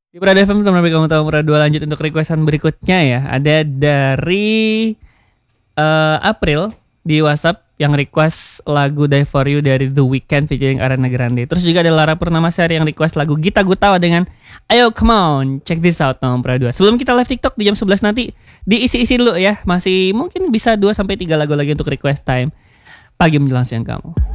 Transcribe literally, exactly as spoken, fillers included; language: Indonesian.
Di Prada F M teman kamu tahu Prada dua lanjut untuk requestan berikutnya ya. Ada dari uh, April di WhatsApp yang request lagu Die For You dari The Weeknd featuring Ariana Grande. Terus juga ada Lara Purnamasari yang request lagu Gita Gutawa dengan Ayo Come On, check this out nomor Prada dua. Sebelum kita live TikTok di jam sebelas nanti, diisi-isi dulu ya. Masih mungkin bisa dua sampai tiga lagu lagi untuk request time pagi menjelang siang kamu.